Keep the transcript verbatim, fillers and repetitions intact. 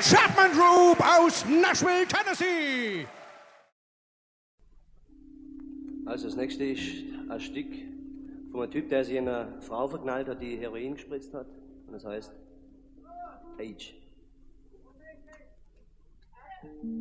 Chapman Group aus Nashville, Tennessee. Also das nächste ist ein Stück von einem Typ, der sich in eine Frau verknallt hat, die Heroin gespritzt hat. Und das heißt Age.